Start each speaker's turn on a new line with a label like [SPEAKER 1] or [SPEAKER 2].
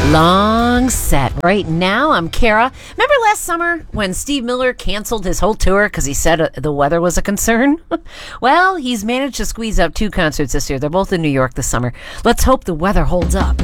[SPEAKER 1] Long set. Right now, I'm Kara. Remember last summer when Steve Miller canceled his whole tour because he said the weather was a concern? Well, he's managed to squeeze up 2 concerts this year. They're both in New York this summer. Let's hope the weather holds up.